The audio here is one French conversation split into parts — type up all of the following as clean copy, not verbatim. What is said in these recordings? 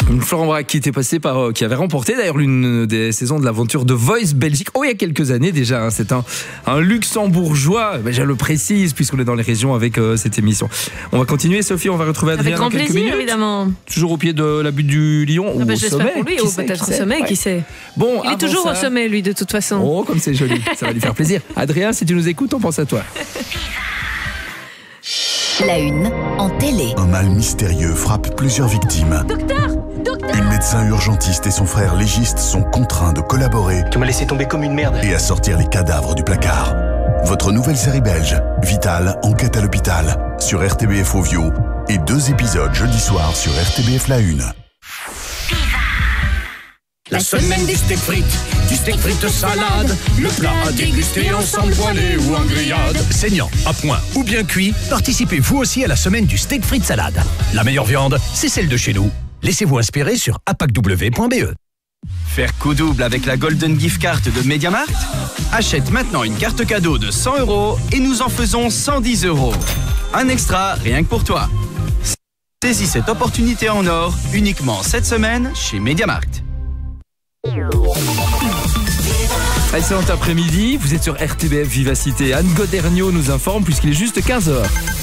Florent Braque qui était passé qui avait remporté d'ailleurs l'une des saisons de l'aventure de Voice Belgique. Il y a quelques années déjà. C'est un luxembourgeois. Je le précise puisqu'on est dans les régions avec cette émission. On va continuer, Sophie. On va retrouver Adrien dans quelques minutes. Évidemment. Toujours au pied de la butte du Lion ou au sommet. Pour lui, ou peut-être au sommet, qui sait. Bon, il est toujours au sommet, lui, de toute façon. Oh, comme c'est joli. Ça va lui faire plaisir. Adrien, si tu nous écoutes, on pense à toi. La une en télé. Un mal mystérieux frappe plusieurs victimes. Docteur. Les médecins urgentistes et son frère légiste sont contraints de collaborer. Tu m'as laissé tomber comme une merde. Et à sortir les cadavres du placard. Votre nouvelle série belge, Vital, enquête à l'hôpital, sur RTBF Ovio, et 2 épisodes jeudi soir sur RTBF La Une. La semaine du steak frites salade, le plat à déguster ensemble poêlé ou en grillade. Saignant, à point ou bien cuit, participez vous aussi à la semaine du steak frites salade. La meilleure viande, c'est celle de chez nous. Laissez-vous inspirer sur apacw.be. Faire coup double avec la Golden Gift Card de MediaMarkt? Achète maintenant une carte cadeau de 100 € et nous en faisons 110 €. Un extra rien que pour toi. Saisis cette opportunité en or uniquement cette semaine chez MediaMarkt. Excellent après-midi, vous êtes sur RTBF Vivacité. Anne Goderniot nous informe puisqu'il est juste 15h.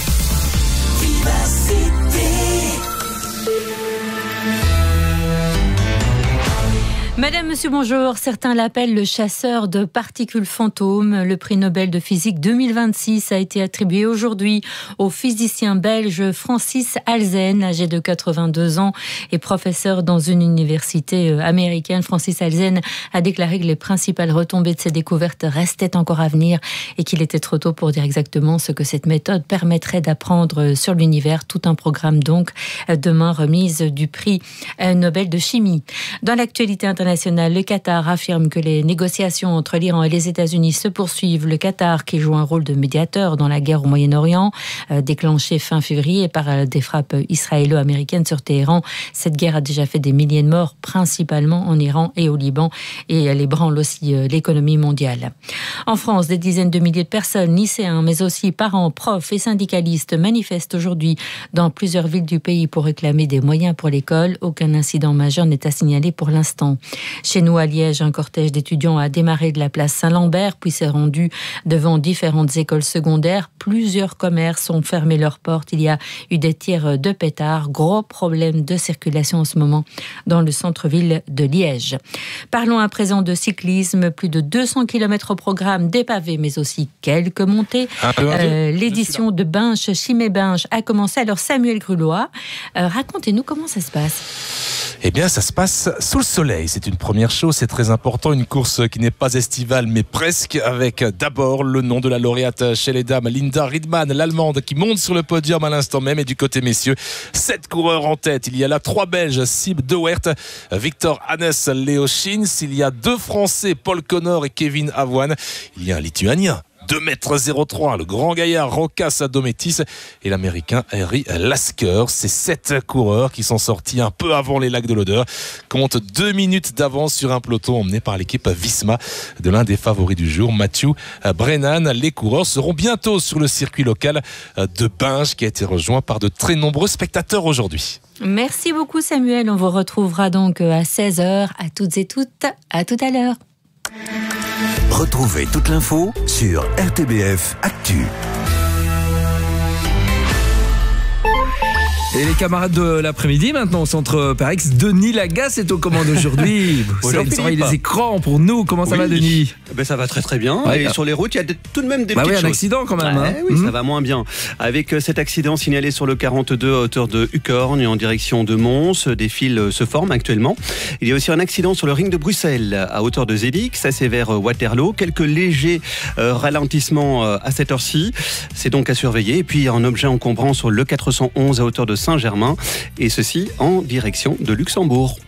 Madame, monsieur, bonjour. Certains l'appellent le chasseur de particules fantômes. Le prix Nobel de physique 2026 a été attribué aujourd'hui au physicien belge Francis Halzen, âgé de 82 ans et professeur dans une université américaine. Francis Halzen a déclaré que les principales retombées de ses découvertes restaient encore à venir et qu'il était trop tôt pour dire exactement ce que cette méthode permettrait d'apprendre sur l'univers. Tout un programme donc. Demain, remise du prix Nobel de chimie. Dans l'actualité internationale, le Qatar affirme que les négociations entre l'Iran et les États-Unis se poursuivent. Le Qatar, qui joue un rôle de médiateur dans la guerre au Moyen-Orient, déclenchée fin février par des frappes israélo-américaines sur Téhéran. Cette guerre a déjà fait des milliers de morts, principalement en Iran et au Liban, et elle ébranle aussi l'économie mondiale. En France, des dizaines de milliers de personnes, lycéens, mais aussi parents, profs et syndicalistes, manifestent aujourd'hui dans plusieurs villes du pays pour réclamer des moyens pour l'école. Aucun incident majeur n'est à signaler pour l'instant. Chez nous, à Liège, un cortège d'étudiants a démarré de la place Saint-Lambert, puis s'est rendu devant différentes écoles secondaires. Plusieurs commerces ont fermé leurs portes. Il y a eu des tirs de pétards. Gros problème de circulation en ce moment dans le centre-ville de Liège. Parlons à présent de cyclisme. Plus de 200 km au programme, des pavés, mais aussi quelques montées. L'édition de Binche, Chimay-Binche, a commencé. Alors, Samuel Grulois, racontez-nous comment ça se passe. Eh bien, ça se passe sous le soleil. C'est une première chose, c'est très important. Une course qui n'est pas estivale, mais presque, avec d'abord le nom de la lauréate chez les dames, Linda Riedman, l'Allemande, qui monte sur le podium à l'instant même. Et du côté messieurs, 7 coureurs en tête. Il y a là 3 Belges, Sib De Weert, Victor Hannes, Léo Schins. Il y a 2 Français, Paul Connor et Kevin Avoine. Il y a un Lituanien, 2,03 m, le grand gaillard Rokas Adométis et l'américain Harry Lasker. Ces 7 coureurs qui sont sortis un peu avant les lacs de l'Odeur comptent 2 minutes d'avance sur un peloton emmené par l'équipe Visma de l'un des favoris du jour, Mathieu Brennan. Les coureurs seront bientôt sur le circuit local de Binche qui a été rejoint par de très nombreux spectateurs aujourd'hui. Merci beaucoup Samuel, on vous retrouvera donc à 16h. À toutes et toutes, à tout à l'heure. Retrouvez toute l'info sur RTBF Actu. Et les camarades de l'après-midi, maintenant au centre Parex, Denis Lagasse est aux commandes aujourd'hui. Bonjour, il surveille les écrans pour nous. Comment ça va, Denis ? Ça va très très bien. Ouais, et sur les routes, il y a tout de même des petites choses. Un accident quand même. Oui, ça va moins bien. Avec cet accident signalé sur le 42 à hauteur de Ucorne en direction de Mons, des files se forment actuellement. Il y a aussi un accident sur le ring de Bruxelles à hauteur de Zélix, assez vers Waterloo. Quelques légers ralentissements à cette heure-ci. C'est donc à surveiller. Et puis il y a un objet encombrant sur le 411 à hauteur de Saint-Germain, et ceci en direction de Luxembourg.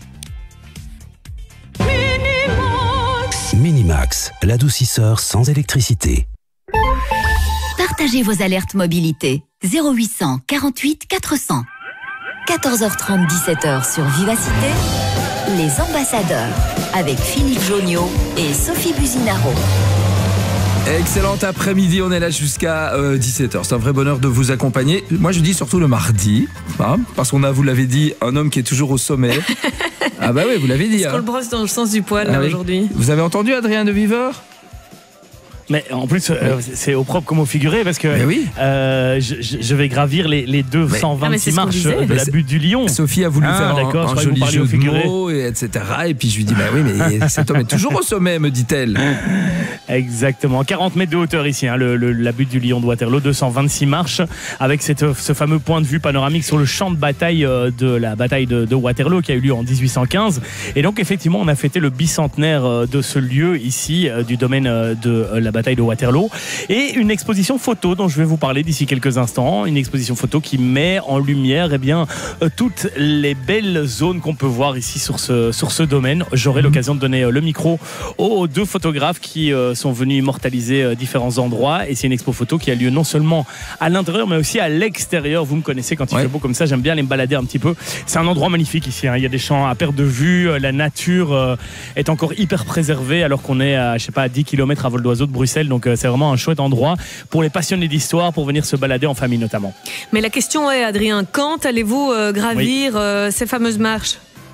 Minimax, l'adoucisseur sans électricité. Partagez vos alertes mobilité. 0800 48 400. 14h30, 17h sur Vivacité. Les ambassadeurs avec Philippe Joniot et Sophie Buzinaro. Excellent après-midi, on est là jusqu'à 17h. C'est un vrai bonheur de vous accompagner. Moi je dis surtout le mardi, hein, parce qu'on a, vous l'avez dit, un homme qui est toujours au sommet. Ah bah oui, vous l'avez dit. Est-ce qu'on le brosse dans le sens du poil là, aujourd'hui? Vous avez entendu Adrien de Viveur? Mais en plus, c'est au propre comme au figuré parce que je vais gravir les 226 marches de la butte du Lion. Sophie a voulu faire un joli jeu de mots, etc. Et puis je lui dis, bah oui, mais cet homme est toujours au sommet, me dit-elle. Exactement. 40 mètres de hauteur ici, hein, la butte du Lion de Waterloo, 226 marches, avec ce fameux point de vue panoramique sur le champ de bataille de la bataille de Waterloo qui a eu lieu en 1815. Et donc, effectivement, on a fêté le bicentenaire de ce lieu ici, du domaine de la bataille de Waterloo, et une exposition photo dont je vais vous parler d'ici quelques instants, une exposition photo qui met en lumière toutes les belles zones qu'on peut voir ici sur ce domaine. J'aurai l'occasion de donner le micro aux deux photographes qui sont venus immortaliser différents endroits, et c'est une expo photo qui a lieu non seulement à l'intérieur mais aussi à l'extérieur. Vous me connaissez, quand il fait beau comme ça, j'aime bien aller me balader un petit peu. C'est un endroit magnifique ici, hein. Il y a des champs à perte de vue, la nature est encore hyper préservée alors qu'on est à 10 km à vol d'oiseau de Bruxelles. Donc c'est vraiment un chouette endroit pour les passionnés d'histoire, pour venir se balader en famille notamment. Mais la question est, Adrien, quand allez-vous gravir ces fameuses marches ?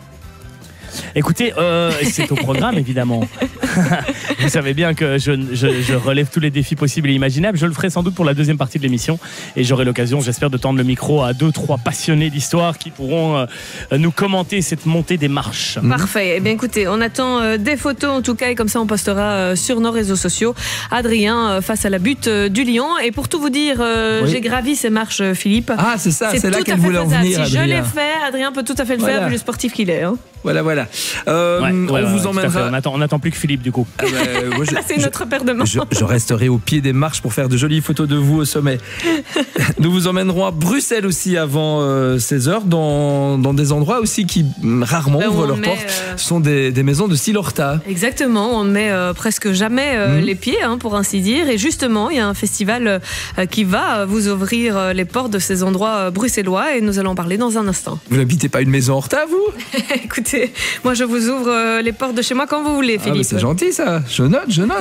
Écoutez, c'est au programme évidemment. Vous savez bien que je relève tous les défis possibles et imaginables. Je le ferai sans doute pour la deuxième partie de l'émission, et j'aurai l'occasion, j'espère, de tendre le micro à 2-3 passionnés d'histoire qui pourront nous commenter cette montée des marches. Parfait. Eh bien écoutez, on attend des photos en tout cas, et comme ça on postera sur nos réseaux sociaux. Adrien face à la butte du Lion. Et pour tout vous dire, j'ai gravi ces marches, Philippe. Ah c'est ça, c'est là qu'elle voulait en venir. Si je l'ai fait, Adrien peut tout à fait le faire, vu le sportif qu'il est. Hein. Voilà. On vous emmènera. On n'attend plus que Philippe du coup. Ça c'est notre paire de mains. Je resterai au pied des marches pour faire de jolies photos de vous au sommet. Nous vous emmènerons à Bruxelles aussi avant 16h, dans des endroits aussi qui rarement ouvrent leurs portes. Ce sont des maisons de style Horta. Exactement, on ne met presque jamais les pieds, pour ainsi dire. Et justement, il y a un festival qui va vous ouvrir les portes de ces endroits bruxellois, et nous allons en parler dans un instant. Vous n'habitez pas une maison Horta, vous? Écoutez, moi je vous ouvre les portes de chez moi quand vous voulez, Philippe. C'est gentil ça, je note.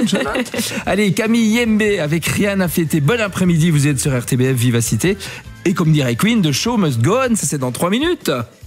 Allez, Camille Yembe avec Rien à fêter. Bon après-midi, vous êtes sur RTBF Vivacité. Et comme dirait Queen, the show must go on, ça c'est dans 3 minutes.